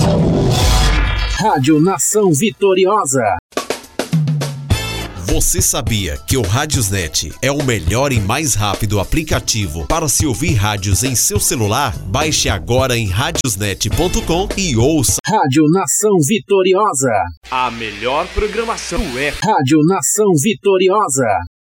Rádio Nação Vitoriosa. Você sabia que o Radiosnet é o melhor e mais rápido aplicativo para se ouvir rádios em seu celular? Baixe agora em radiosnet.com e ouça. Rádio Nação Vitoriosa. A melhor programação é Rádio Nação Vitoriosa.